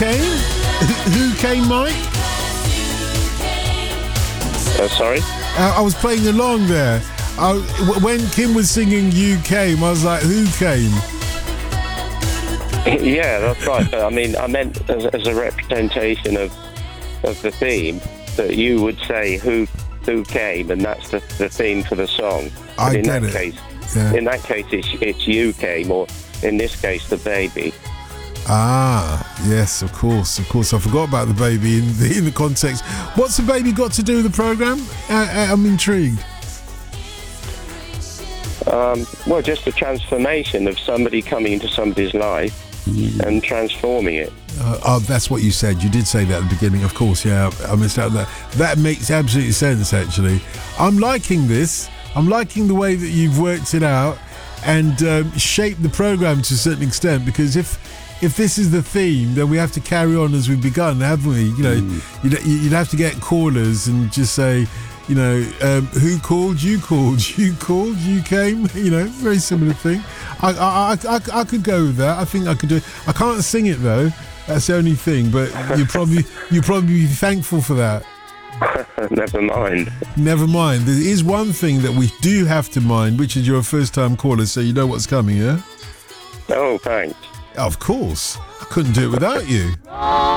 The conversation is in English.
came? Who came, Mike? Sorry? I was playing along there. When Kim was singing "You Came," I was like, "Who came?" Yeah, that's right. But I meant as a representation of the theme, that you would say who came, and that's the theme for the song. I get it. In that case, it's you came, or in this case, the baby. Ah, yes, of course. I forgot about the baby in the context. What's the baby got to do with the program? I'm intrigued. Well, just the transformation of somebody coming into somebody's life and transforming it. That's what you said. You did say that at the beginning. Of course, yeah, I missed out that. That makes absolute sense, actually. I'm liking this. I'm liking the way that you've worked it out and shaped the program to a certain extent, because if this is the theme, then we have to carry on as we've begun, haven't we? You know, you'd have to get callers and just say, you know, who called, you came, you know, very similar thing. I could go with that. I think I could do it. I can't sing it though. That's the only thing, but you probably be thankful for that. Never mind. There is one thing that we do have to mind, which is you're a first time caller, so you know what's coming, yeah? Oh, thanks. Of course. I couldn't do it without you.